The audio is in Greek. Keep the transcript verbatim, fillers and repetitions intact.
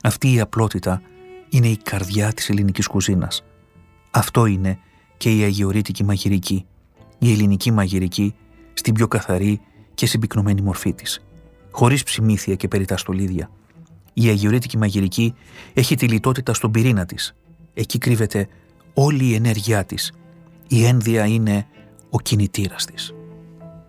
Αυτή η απλότητα είναι η καρδιά της ελληνικής κουζίνας. Αυτό είναι και η αγιορείτικη μαγειρική, η ελληνική μαγειρική στην πιο καθαρή και συμπυκνωμένη μορφή της, χωρίς ψημίθια και περιττά στολίδια. Η αγιορείτικη μαγειρική έχει τη λιτότητα στον πυρήνα της. Εκεί κρύβεται όλη η ενέργειά της. Η ένδυα είναι ο κινητήρας της.